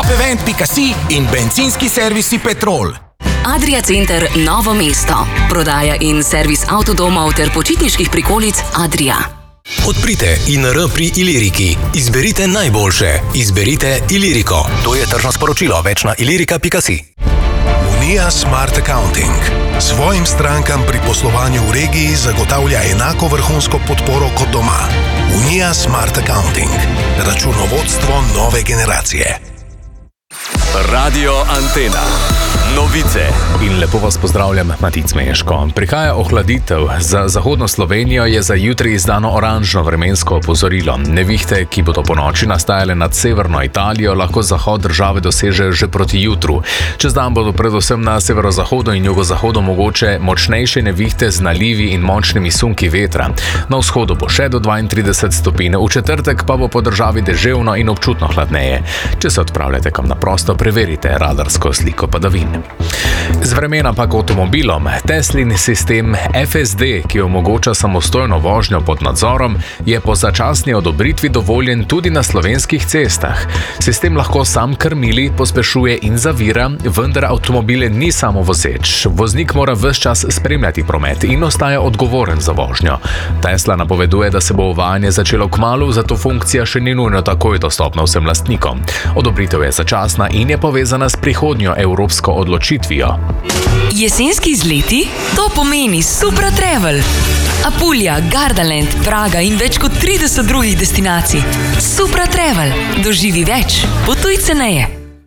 Pevent.si in bencinski servisi Petrol. Adria Center Novo mesto. Prodaja in servis avtodomov ter počitniških prikolic Adria. Odprite INR pri Iliriki. Izberite najboljše. Izberite Iliriko. To je tržno sporočilo. Več na ilirika.si. Unija Smart Accounting. Svojim strankam pri poslovanju v regiji zagotavlja enako vrhunsko podporo kot doma. Unija Smart Accounting. Računovodstvo nove generacije. Radio Antena. Novice. In lepo vas pozdravljam, Matic Meško. Prihaja ohladitev. Za zahodno Slovenijo je za jutri izdano oranžno vremensko opozorilo. Nevihte, ki bodo po noči nastajale nad severno Italijo, lahko zahod države dosežejo že proti jutru. Čez dan bodo predvsem na severozahodu in jugozahodu mogoče močnejše nevihte z nalivi in močnimi sunki vetra. Na vzhodu bo še do 32 stopinj, v četrtek pa bo po državi deževno in občutno hladneje. Če se odpravljate kam na prosto, preverite radarsko sliko padavin. Z vremena pa k avtomobilom. Teslin sistem FSD, ki omogoča samostojno vožnjo pod nadzorom, je po začasni odobritvi dovoljen tudi na slovenskih cestah. Sistem lahko sam krmili, pospešuje in zavira, vendar avtomobile ni samovozeč. Voznik mora ves čas spremljati promet in ostaja odgovoren za vožnjo. Tesla napoveduje, da se bo uvajanje začelo kmalu, zato funkcija še ni nujno takoj dostopna vsem lastnikom. Odobritev je začasna in je povezana s prihodnjo evropsko odločitvijo. Jesenski izleti? To pomeni Supra Travel. Apulja, Gardaland, Praga in več kot 30 drugih destinacij. Supra Travel. Doživi več. Potuj ceneje.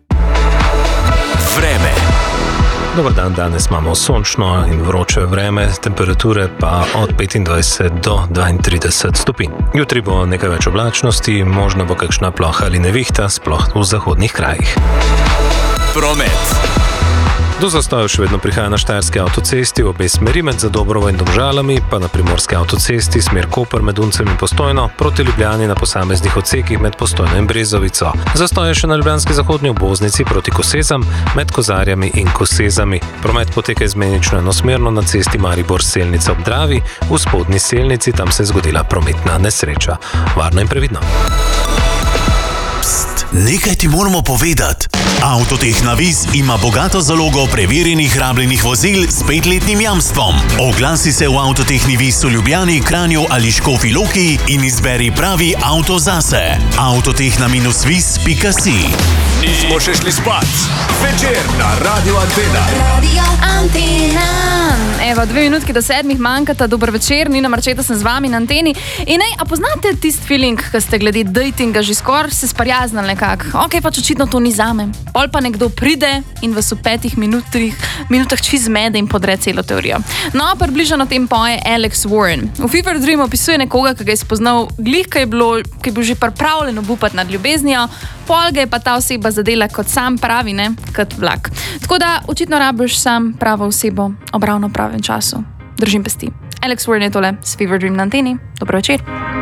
Vreme. Dobar dan, danes imamo sončno in vroče vreme, temperature pa od 25 do 32 stopinj. Jutri bo nekaj več oblačnosti, možno bo kakšna ploha ali nevihta, sploh v zahodnih krajih. Promet. Do zastojev še vedno prihaja na Štajerski avtocesti, obe smeri med Zadobrovo in Domžalami, pa na Primorski avtocesti, smer Koper med Uncem in Postojno, proti Ljubljani na posameznih odsekih med Postojno in Brezovico. Zastoje še na ljubljanski zahodni obvoznici proti Kosezam, med Kozarjami in Kosezami. Promet poteka izmenično enosmerno na cesti Maribor-Selnica ob Dravi, v spodnji Selnici, tam se je zgodila prometna nesreča. Varno in previdno. Pst, nekaj ti moramo povedati. Avtotehna Vis ima bogato zalogo preverjenih rabljenih vozil s 5-letnim jamstvom. Oglasi se v Avtotehni Vis v Ljubljani, Kranju ali Škofji Loki in izberi pravi avto zase. Avtotehna-vis.si. Nismo še šli spat. Večer na Radio Antena. Radio Antena. Evo, 2 minutki do 7 manjkata. Dober večer, Nina Marčeta sem z vami na anteni. In a poznate tisti feeling, ko ste glede datinga že skoraj se sparjaznali nekako? Ok, pač očitno to ni zame. Pol pa nekdo pride in vas v 5 minutah čiz zmede in podre celo teorijo. No, približno tem poje Alex Warren. V Fever Dream opisuje nekoga, ki ga je spoznal glih, ki je bil že pripravljen obupati nad ljubeznijo, pol ga je pa ta oseba zadela kot sam pravi, ne, kot vlak. Tako da očitno rabiš sam pravo osebo ob ravno pravem času. Držim pesti. Alex Warren je tole s Fever Dream na anteni. Dobro večer.